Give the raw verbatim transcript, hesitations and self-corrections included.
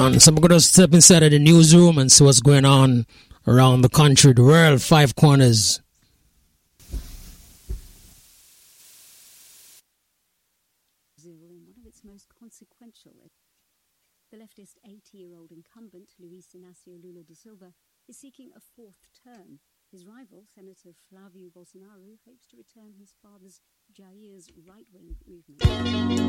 on. So I'm going to step inside of the newsroom and see what's going on around the country, the world, five corners. In one of its most consequential, the leftist eighty-year-old incumbent, Luis Inácio Lula da Silva, is seeking a fourth term. His rival, Senator Flávio Bolsonaro, hopes to return his father's Jair's right-wing movement.